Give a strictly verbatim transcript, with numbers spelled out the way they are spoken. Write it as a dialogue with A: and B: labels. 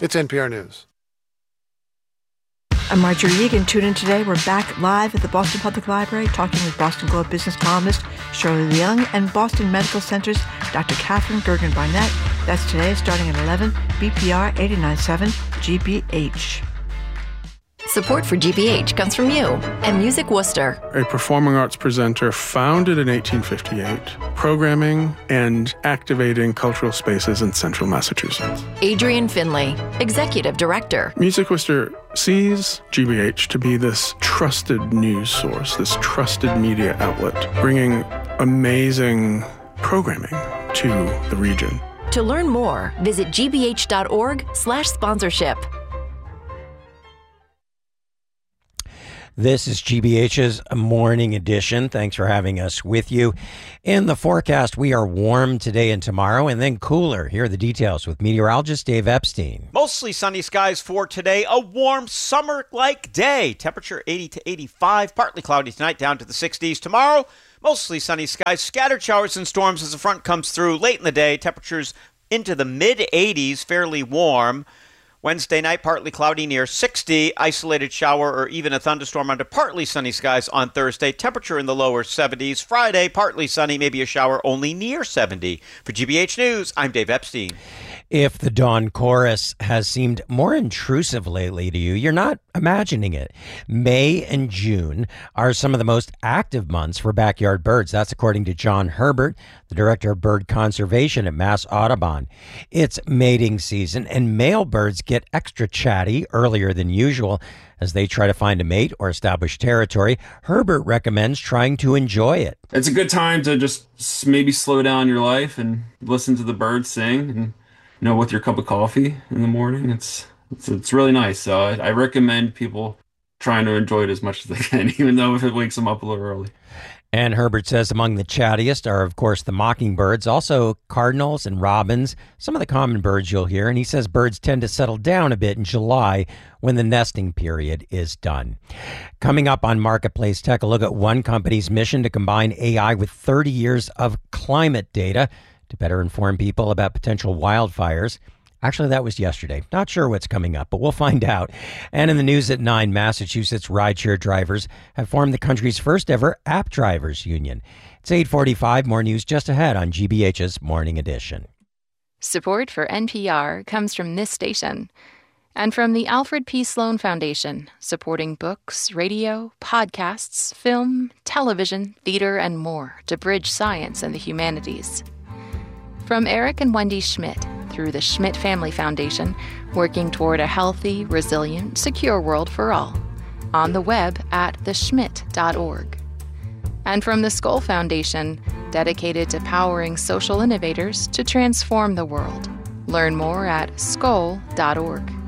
A: It's N P R News.
B: I'm Marjorie Egan. Tune in today. We're back live at the Boston Public Library talking with Boston Globe business columnist Shirley Leung and Boston Medical Center's Doctor Catherine Gergen-Barnett. That's today starting at eleven, B P R eighty-nine point seven G B H.
C: Support for G B H comes from you and Music Worcester,
D: a performing arts presenter founded in eighteen fifty-eight, programming and activating cultural spaces in central Massachusetts.
C: Adrian Finley, Executive Director.
D: Music Worcester sees G B H to be this trusted news source, this trusted media outlet, bringing amazing programming to the region.
C: To learn more, visit gbh.org slash sponsorship.
E: This is G B H's Morning Edition. Thanks for having us with you. In the forecast, we are warm today and tomorrow, and then cooler. Here are the details with meteorologist Dave Epstein.
F: Mostly sunny skies for today. A warm summer-like day. Temperature eighty to eighty-five. Partly cloudy tonight, down to the sixties. Tomorrow, mostly sunny skies. Scattered showers and storms as the front comes through late in the day. Temperatures into the mid-eighties, fairly warm. Wednesday night, partly cloudy near sixty, isolated shower or even a thunderstorm under partly sunny skies on Thursday, temperature in the lower seventies. Friday, partly sunny, maybe a shower only near seventy. For G B H News, I'm Dave Epstein.
E: If the dawn chorus has seemed more intrusive lately to you, you're not imagining it. May and June are some of the most active months for backyard birds. That's according to John Herbert, the director of bird conservation at Mass Audubon. It's mating season, and male birds get extra chatty earlier than usual as they try to find a mate or establish territory. Herbert recommends trying to enjoy it.
G: It's a good time to just maybe slow down your life and listen to the birds sing, and you know, with your cup of coffee in the morning. It's it's, it's really nice. So I, I recommend people trying to enjoy it as much as they can, even though if it wakes them up a little early.
E: And Herbert says among the chattiest are, of course, the mockingbirds, also cardinals and robins, some of the common birds you'll hear. And he says birds tend to settle down a bit in July when the nesting period is done. Coming up on Marketplace Tech, a look at one company's mission to combine A I with thirty years of climate data to better inform people about potential wildfires. Actually, that was yesterday. Not sure what's coming up, but we'll find out. And in the news at nine, Massachusetts rideshare drivers have formed the country's first ever app drivers union. It's eight forty-five. More news just ahead on G B H's Morning Edition.
H: Support for N P R comes from this station and from the Alfred P. Sloan Foundation, supporting books, radio, podcasts, film, television, theater, and more to bridge science and the humanities. From Eric and Wendy Schmidt, through the Schmidt Family Foundation, working toward a healthy, resilient, secure world for all. On the web at the schmidt dot org. And from the Skoll Foundation, dedicated to powering social innovators to transform the world. Learn more at skoll dot org.